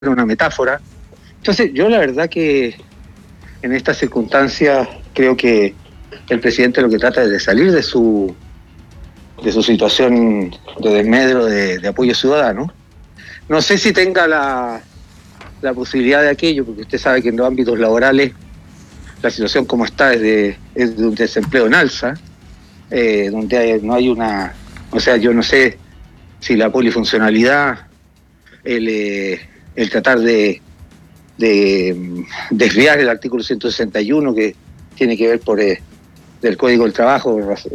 una metáfora. Entonces, yo la verdad que en estas circunstancias creo que el presidente lo que trata es de salir de su situación de desmedro de apoyo ciudadano. No sé si tenga la posibilidad de aquello, porque usted sabe que en los ámbitos laborales la situación como está es de un desempleo en alza, donde no hay una... O sea, yo no sé si la polifuncionalidad, el tratar de desviar el artículo 161 que tiene que ver por del Código del Trabajo,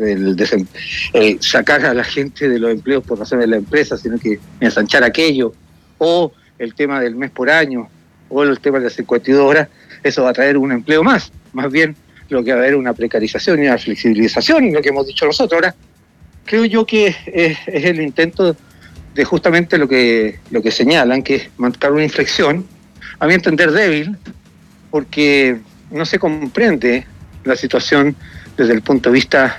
sacar a la gente de los empleos por razones de la empresa, sino que ensanchar aquello, o el tema del mes por año, o el tema de las 52 horas, eso va a traer un empleo más bien lo que va a haber una precarización y una flexibilización, lo que hemos dicho nosotros. Ahora, creo yo que es el intento de justamente lo que señalan, que es marcar una inflexión, a mi entender débil, porque no se comprende la situación desde el punto de vista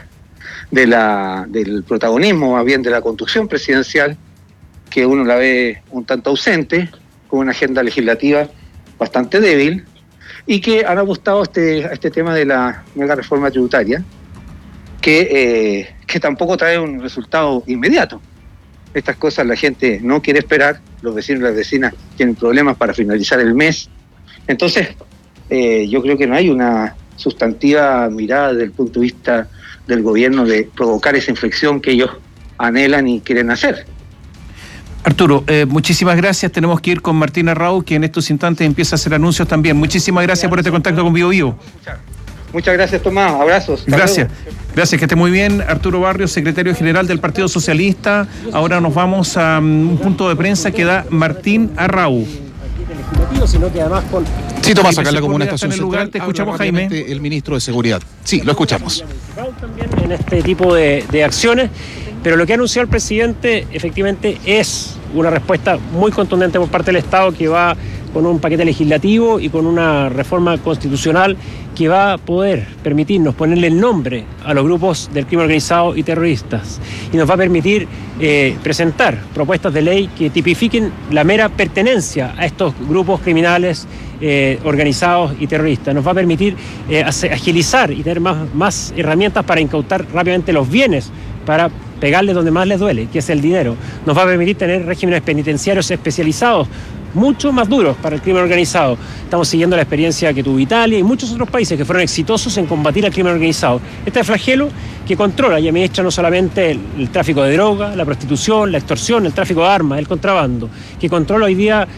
del protagonismo, más bien de la construcción presidencial, que uno la ve un tanto ausente, con una agenda legislativa bastante débil, y que han apostado a este tema de la mega reforma tributaria, que tampoco trae un resultado inmediato. Estas cosas la gente no quiere esperar, los vecinos y las vecinas tienen problemas para finalizar el mes. Entonces, yo creo que no hay una sustantiva mirada desde el punto de vista del gobierno de provocar esa inflexión que ellos anhelan y quieren hacer. Arturo, muchísimas gracias. Tenemos que ir con Martín Arrau, que en estos instantes empieza a hacer anuncios también. Muchísimas gracias por este contacto con Bio Bio. Muchas gracias, Tomás. Abrazos. Gracias. Gracias, que esté muy bien. Arturo Barrios, secretario general del Partido Socialista. Ahora nos vamos a un punto de prensa que da Martín Arrau. Sino que además con... Sí, Tomás, acá en la Comuna Estación Central. Te escuchamos, Jaime. El ministro de Seguridad. Sí, lo escuchamos. También en este tipo de acciones, pero lo que ha anunciado el presidente efectivamente es una respuesta muy contundente por parte del Estado, que va con un paquete legislativo y con una reforma constitucional que va a poder permitirnos ponerle el nombre a los grupos del crimen organizado y terroristas, y nos va a permitir presentar propuestas de ley que tipifiquen la mera pertenencia a estos grupos criminales organizados y terroristas. Nos va a permitir agilizar y tener más herramientas para incautar rápidamente los bienes, para pegarles donde más les duele, que es el dinero. Nos va a permitir tener regímenes penitenciarios especializados, mucho más duros para el crimen organizado. Estamos siguiendo la experiencia que tuvo Italia y muchos otros países que fueron exitosos en combatir al crimen organizado. Este flagelo que controla y administra no solamente el tráfico de droga, la prostitución, la extorsión, el tráfico de armas, el contrabando, que controla hoy día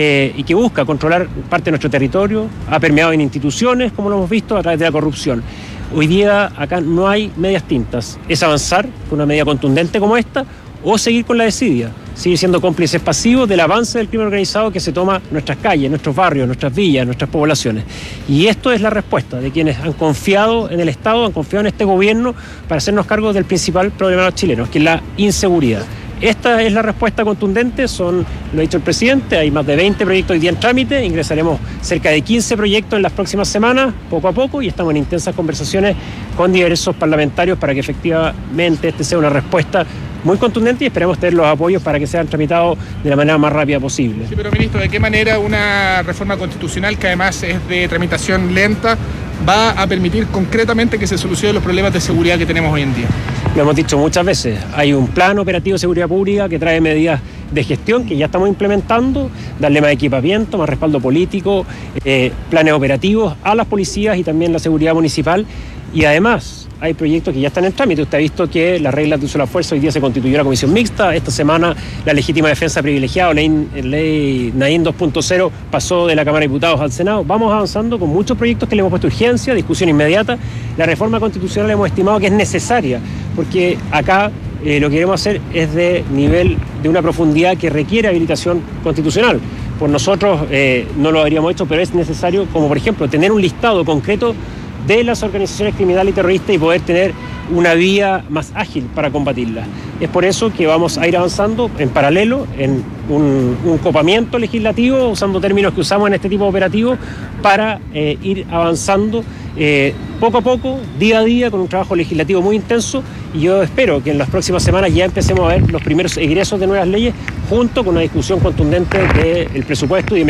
y que busca controlar parte de nuestro territorio, ha permeado en instituciones, como lo hemos visto, a través de la corrupción. Hoy día acá no hay medias tintas. Es avanzar con una medida contundente como esta, o seguir con la desidia, seguir siendo cómplices pasivos del avance del crimen organizado que se toma nuestras calles, nuestros barrios, nuestras villas, nuestras poblaciones. Y esto es la respuesta de quienes han confiado en el Estado, han confiado en este gobierno para hacernos cargo del principal problema de los chilenos, que es la inseguridad. Esta es la respuesta contundente, lo ha dicho el presidente, hay más de 20 proyectos hoy día en trámite, ingresaremos cerca de 15 proyectos en las próximas semanas, poco a poco, y estamos en intensas conversaciones con diversos parlamentarios para que efectivamente este sea una respuesta muy contundente, y esperemos tener los apoyos para que sean tramitados de la manera más rápida posible. Sí, pero ministro, ¿de qué manera una reforma constitucional, que además es de tramitación lenta, va a permitir concretamente que se solucionen los problemas de seguridad que tenemos hoy en día? Lo hemos dicho muchas veces, hay un plan operativo de seguridad pública que trae medidas de gestión que ya estamos implementando, darle más equipamiento, más respaldo político, planes operativos a las policías y también la seguridad municipal, y además hay proyectos que ya están en trámite. Usted ha visto que las reglas de uso de la fuerza, hoy día se constituyó la comisión mixta, esta semana la legítima defensa privilegiada, ley Naín 2.0, pasó de la Cámara de Diputados al Senado. Vamos avanzando con muchos proyectos que le hemos puesto urgencia, discusión inmediata. La reforma constitucional hemos estimado que es necesaria, porque acá lo que queremos hacer es de nivel, de una profundidad que requiere habilitación constitucional. Por nosotros no lo habríamos hecho, pero es necesario, como por ejemplo tener un listado concreto de las organizaciones criminales y terroristas y poder tener una vía más ágil para combatirlas. Es por eso que vamos a ir avanzando en paralelo en un copamiento legislativo, usando términos que usamos en este tipo de operativos, para ir avanzando poco a poco, día a día, con un trabajo legislativo muy intenso, y yo espero que en las próximas semanas ya empecemos a ver los primeros egresos de nuevas leyes, junto con una discusión contundente del presupuesto y